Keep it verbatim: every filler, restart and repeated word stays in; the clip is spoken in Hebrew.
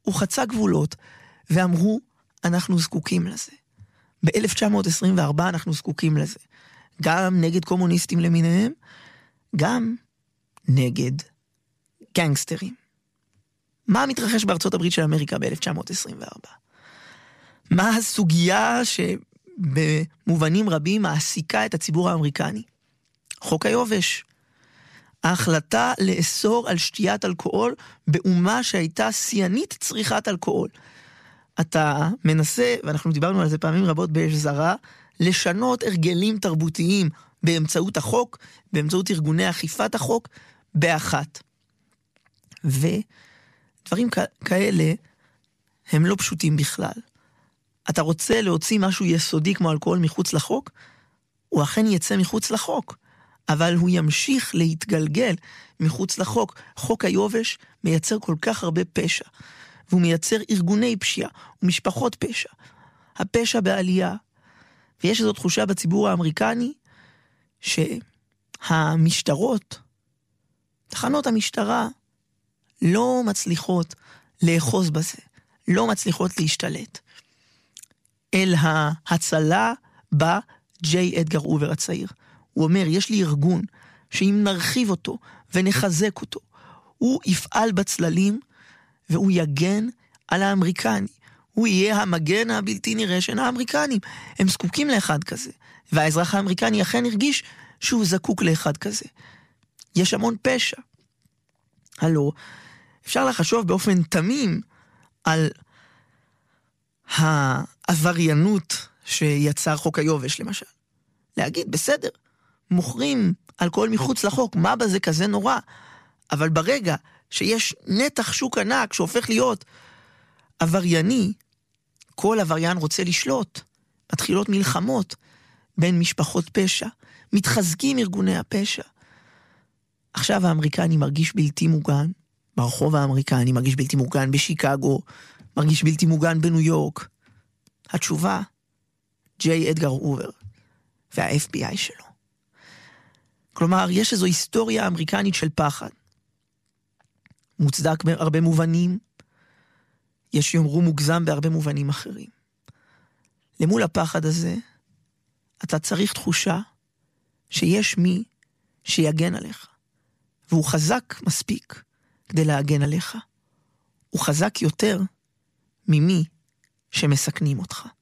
הוא חצה גבולות, ואמרו, אנחנו זקוקים לזה. ב-אלף תשע מאות עשרים וארבע אנחנו זקוקים לזה. גם נגד קומוניסטים למיניהם, גם נגד גנגסטרים. מה מתרחש בארצות הברית של אמריקה ב-אלף תשע מאות עשרים וארבע? מה הסוגיה שבמובנים רבים מעסיקה את הציבור האמריקני? חוק היובש. ההחלטה לאסור על שתיית אלכוהול באומה שהייתה שיאנית צריכת אלכוהול. אתה מנסה, ואנחנו דיברנו על זה פעמים רבות באש זרה, לשנות הרגלים תרבותיים באמצעות החוק, באמצעות ארגוני אכיפת החוק, באחת. ודברים כאלה הם לא פשוטים בכלל. אתה רוצה להוציא משהו יסודי כמו אלכוהול מחוץ לחוק, הוא אכן יצא מחוץ לחוק, אבל הוא ימשיך להתגלגל מחוץ לחוק. חוק היובש מייצר כל כך הרבה פשע, והוא מייצר ארגוני פשיעה ומשפחות פשע. הפשע בעלייה. ויש איזו תחושה בציבור האמריקני שהמשטרות, תחנות המשטרה, לא מצליחות לאחוז בזה, לא מצליחות להשתלט. אל ההצלה בא ג'יי אדגר הובר הצעיר. הוא אומר, יש לי ארגון שאם נרחיב אותו ונחזק אותו, הוא יפעל בצללים והוא יגן על האמריקני. הוא יהיה המגן הבלתי נראה של האמריקנים. הם זקוקים לאחד כזה. והאזרח האמריקני אכן הרגיש שהוא זקוק לאחד כזה. יש המון פשע. הלא, אפשר לחשוב באופן תמים על העבריינות שיצר חוק היובש, למשל. להגיד, בסדר, מוכרים אלכוהול מחוץ לחוק, מה בזה כזה נורא? אבל ברגע שיש נתח שוק ענק שהופך להיות עברייני, כל עבריין רוצה לשלוט. מתחילות מלחמות בין משפחות פשע, מתחזקים ארגוני הפשע. עכשיו האמריקני מרגיש בלתי מוגן, ברחוב האמריקני מרגיש בלתי מוגן בשיקגו, מרגיש בלתי מוגן בניו יורק. התשובה, ג'יי אדגר הובר וה-אף בי איי שלו. כלומר, יש איזו היסטוריה אמריקנית של פחד. מוצדק בהרבה מובנים, יש יאמרו מוגזם בהרבה מובנים אחרים. למול הפחד הזה, אתה צריך תחושה שיש מי שיגן עליך. והוא חזק מספיק כדי להגן עליך. הוא חזק יותר ממי שמסכנים אותך.